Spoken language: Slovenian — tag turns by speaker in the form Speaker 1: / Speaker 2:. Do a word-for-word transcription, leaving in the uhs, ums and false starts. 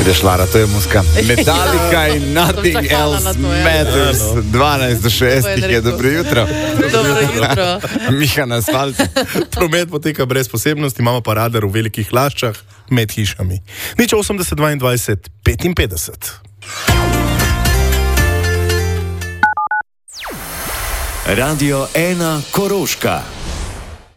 Speaker 1: Vidiš, Lara, to je muska. Metallica in Nothing Else Matters. dvanajst do šestih je, dobro jutro.
Speaker 2: Dobro jutro.
Speaker 1: Miha na asfaltu.
Speaker 3: Promet poteka brez posebnosti, imamo pa radar v velikih laščah med hišami. Nič osemdeset dvaindvajset petinpetdeset.
Speaker 4: Radio ena Koroška.